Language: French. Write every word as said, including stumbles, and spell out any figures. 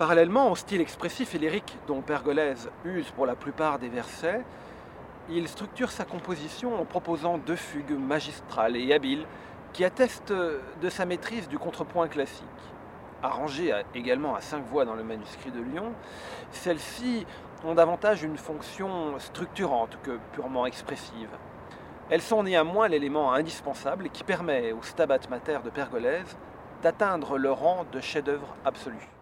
Parallèlement au style expressif et lyrique dont Pergolèse use pour la plupart des versets, il structure sa composition en proposant deux fugues magistrales et habiles qui attestent de sa maîtrise du contrepoint classique. Arrangées à- également à cinq voix dans le manuscrit de Lyon, celles-ci ont davantage une fonction structurante que purement expressive. Elles sont néanmoins l'élément indispensable qui permet au Stabat Mater de Pergolèse d'atteindre le rang de chef-d'œuvre absolu.